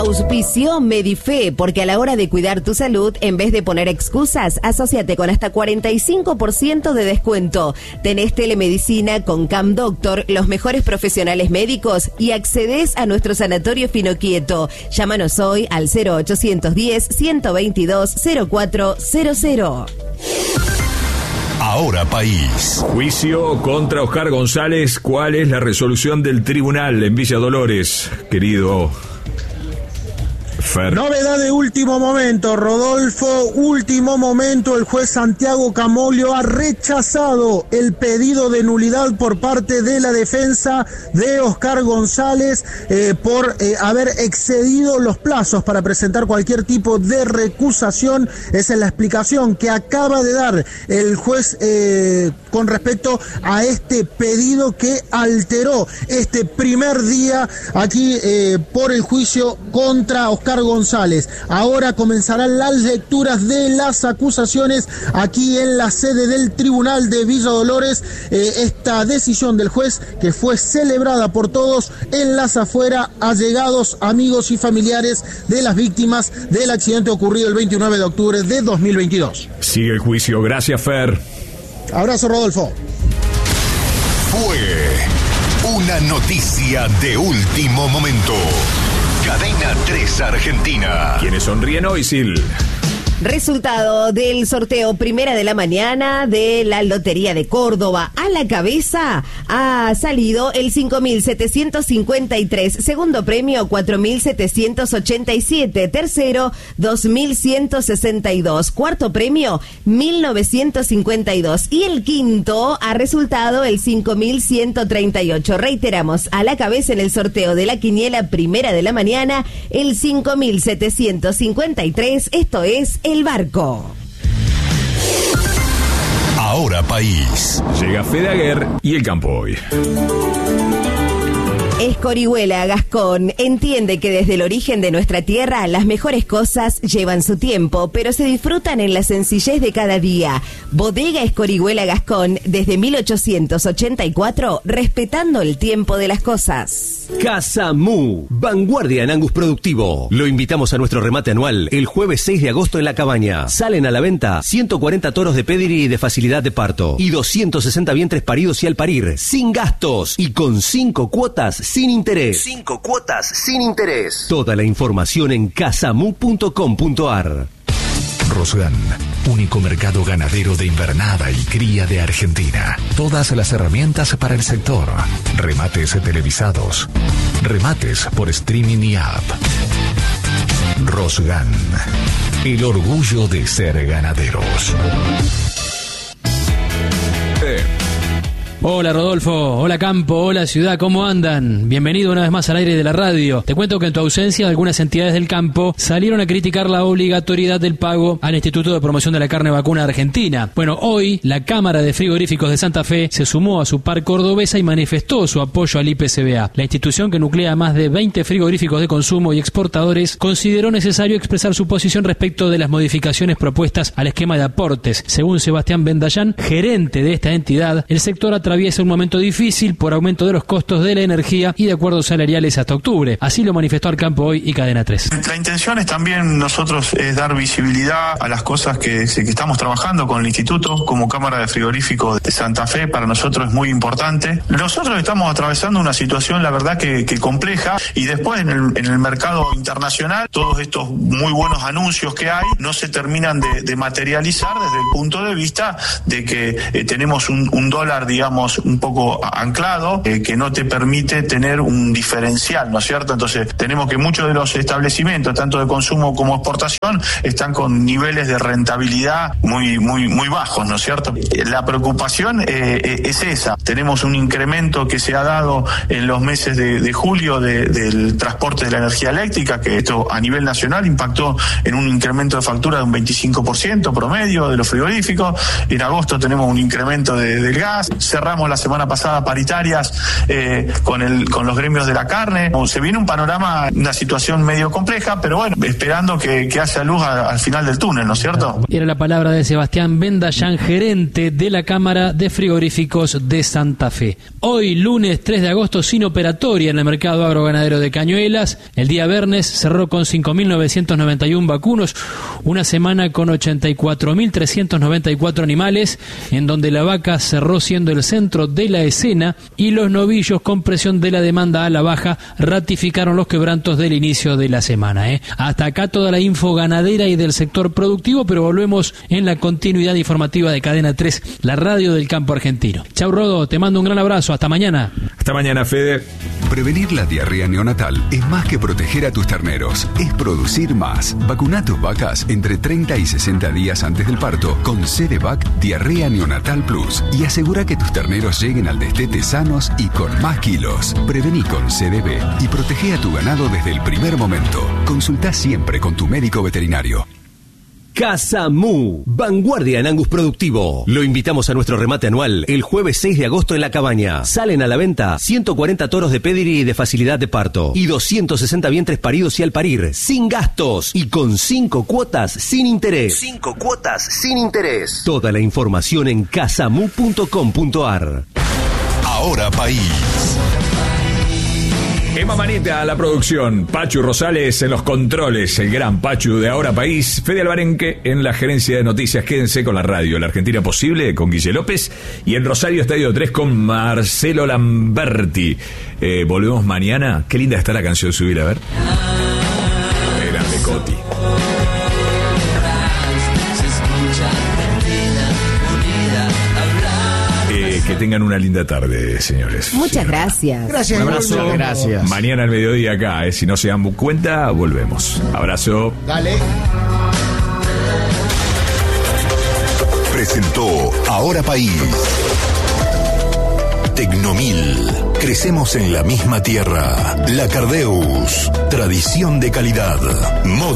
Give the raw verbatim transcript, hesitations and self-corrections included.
Auspició Medife, porque a la hora de cuidar tu salud, en vez de poner excusas, asóciate con hasta cuarenta y cinco por ciento de descuento. Tenés telemedicina con Cam Doctor, los mejores profesionales médicos y accedes a nuestro sanatorio Finoquieto. Llámanos hoy al cero ochocientos diez, ciento veintidós, cero cuatro cero cero. Ahora País. Juicio contra Oscar González. ¿Cuál es la resolución del tribunal en Villa Dolores, querido Fer? Novedad de último momento, Rodolfo, último momento, el juez Santiago Camolio ha rechazado el pedido de nulidad por parte de la defensa de Oscar González eh, por eh, haber excedido los plazos para presentar cualquier tipo de recusación. Esa es la explicación que acaba de dar el juez eh, con respecto a este pedido que alteró este primer día aquí eh, por el juicio contra Oscar González. Ahora comenzarán las lecturas de las acusaciones aquí en la sede del Tribunal de Villa Dolores. Eh, esta decisión del juez, que fue celebrada por todos en las afueras, allegados, amigos y familiares de las víctimas del accidente ocurrido el veintinueve de octubre de dos mil veintidós. Sigue el juicio. Gracias, Fer. Abrazo, Rodolfo. Fue una noticia de último momento. Cadena tres Argentina. ¿Quiénes sonríen hoy, Sil? Resultado del sorteo primera de la mañana de la Lotería de Córdoba. A la cabeza ha salido el cinco mil setecientos cincuenta y tres. Segundo premio, cuatro mil setecientos ochenta y siete. Tercero, dos mil ciento sesenta y dos. Cuarto premio, mil novecientos cincuenta y dos. Y el quinto ha resultado el cinco mil ciento treinta y ocho. Reiteramos, a la cabeza en el sorteo de la quiniela primera de la mañana, el cinco mil setecientos cincuenta y tres. Esto es El Barco. Ahora País. Llega Fede Aguer y el campo hoy. Escorihuela Gascón entiende que desde el origen de nuestra tierra las mejores cosas llevan su tiempo, pero se disfrutan en la sencillez de cada día. Bodega Escorihuela Gascón desde mil ochocientos ochenta y cuatro, respetando el tiempo de las cosas. Casa Mu, vanguardia en Angus productivo. Lo invitamos a nuestro remate anual el jueves seis de agosto en La Cabaña. Salen a la venta ciento cuarenta toros de pedigree y de facilidad de parto y doscientos sesenta vientres paridos y al parir, sin gastos y con cinco cuotas sin interés. Cinco cuotas sin interés. Toda la información en casamu punto com punto ar. Rosgan, único mercado ganadero de invernada y cría de Argentina. Todas las herramientas para el sector. Remates televisados. Remates por streaming y app. Rosgan, el orgullo de ser ganaderos. Eh. Hola Rodolfo, hola Campo, hola Ciudad, ¿cómo andan? Bienvenido una vez más al aire de la radio. Te cuento que en tu ausencia algunas entidades del campo salieron a criticar la obligatoriedad del pago al Instituto de Promoción de la Carne Vacuna de Argentina. Bueno, hoy la Cámara de Frigoríficos de Santa Fe se sumó a su par cordobesa y manifestó su apoyo al I P C B A. La institución, que nuclea más de veinte frigoríficos de consumo y exportadores, consideró necesario expresar su posición respecto de las modificaciones propuestas al esquema de aportes. Según Sebastián Bendayán, gerente de esta entidad, el sector atraviesa un momento difícil por aumento de los costos de la energía y de acuerdos salariales hasta octubre. Así lo manifestó al campo hoy y Cadena tres. La intención es también nosotros es dar visibilidad a las cosas que, que estamos trabajando con el instituto como Cámara de Frigoríficos de Santa Fe. Para nosotros es muy importante. Nosotros estamos atravesando una situación, la verdad, que, que compleja, y después en el, en el mercado internacional todos estos muy buenos anuncios que hay no se terminan de, de materializar desde el punto de vista de que eh, tenemos un, un dólar, digamos, un poco anclado, eh, que no te permite tener un diferencial, ¿no es cierto? Entonces tenemos que muchos de los establecimientos, tanto de consumo como exportación, están con niveles de rentabilidad muy muy muy bajos, ¿no es cierto? La preocupación eh, es esa. Tenemos un incremento que se ha dado en los meses de, de julio de, del transporte de la energía eléctrica, que esto a nivel nacional impactó en un incremento de factura de un veinticinco por ciento promedio de los frigoríficos. En agosto tenemos un incremento de, del gas. Se cerramos la semana pasada paritarias eh, con, el, con los gremios de la carne. Se viene un panorama, una situación medio compleja, pero bueno, esperando que, que haya luz a, al final del túnel, ¿no es cierto? Era la palabra de Sebastián Bendayán, gerente de la Cámara de Frigoríficos de Santa Fe. Hoy, lunes tres de agosto, sin operatoria en el mercado agroganadero de Cañuelas. El día viernes cerró con cinco mil novecientos noventa y uno vacunos, una semana con ochenta y cuatro mil trescientos noventa y cuatro animales, en donde la vaca cerró siendo el centro de la escena y los novillos, con presión de la demanda a la baja, ratificaron los quebrantos del inicio de la semana. ¿eh? Hasta acá toda la info ganadera y del sector productivo, pero volvemos en la continuidad informativa de Cadena tres, la radio del campo argentino. Chau, Rodo, te mando un gran abrazo, hasta mañana. Hasta mañana, Fede. Prevenir la diarrea neonatal es más que proteger a tus terneros, es producir más. Vacuna a tus vacas entre treinta y sesenta días antes del parto con Cedevac Diarrea Neonatal Plus y asegura que tus terneros lleguen al destete sanos y con más kilos. Prevení con C D B y protege a tu ganado desde el primer momento. Consulta siempre con tu médico veterinario. Casa Mu, vanguardia en Angus productivo. Lo invitamos a nuestro remate anual el jueves seis de agosto en La Cabaña. Salen a la venta ciento cuarenta toros de pedigree y de facilidad de parto y doscientos sesenta vientres paridos y al parir, sin gastos y con cinco cuotas sin interés. Cinco cuotas sin interés. Toda la información en casamu punto com punto ar. Ahora País. Emma Manita a la producción, Pachu Rosales en los controles, el gran Pachu de Ahora País, Fede Alvarenque en la gerencia de noticias. Quédense con la radio, La Argentina Posible con Guille López y en Rosario Estadio tres con Marcelo Lamberti. Eh, volvemos mañana. Qué linda está la canción, subir a ver. Era de Coti. Que tengan una linda tarde, señores. Muchas gracias. Gracias. Un abrazo. Gracias. Mañana al mediodía acá, eh. Si no se dan cuenta, volvemos. Abrazo. Dale. Presentó Ahora País. Tecnomil. Crecemos en la misma tierra. La Cardeus. Tradición de calidad. Modo